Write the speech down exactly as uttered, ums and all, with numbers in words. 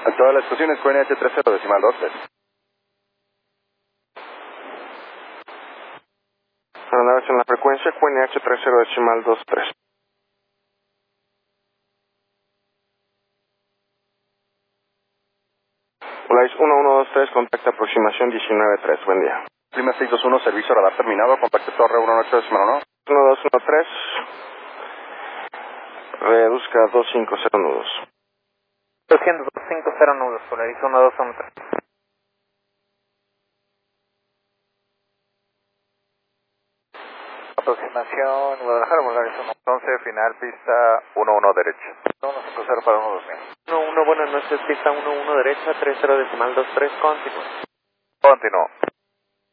A todas las estaciones Q N H tres cero decimal dos tres. Aeronaves en la frecuencia Q N H tres cero decimal dos tres. Volaris uno uno dos tres, contacto aproximación diecinueve tres, buen día. Clima seis dos uno, servicio radar terminado, contacto torre uno ocho decimal uno. uno dos uno tres, reduzca doscientos cincuenta nudos. doscientos cincuenta nudos, Volaris uno dos uno tres. Aproximación Guadalajara, Volaris uno once, final pista uno uno derecha. uno cinco cero para uno dos mil. uno uno, buenas noches, pista uno uno derecha, tres cero decimal dos tres, continúa. Continúo.